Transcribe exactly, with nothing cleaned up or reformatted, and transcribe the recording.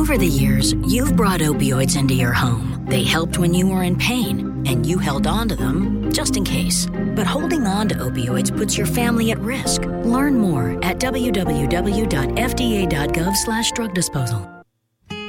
Over the years, you've brought opioids into your home. They helped when you were in pain, and you held on to them just in case. But holding on to opioids puts your family at risk. Learn more at w w w dot f d a dot gov slash drug disposal.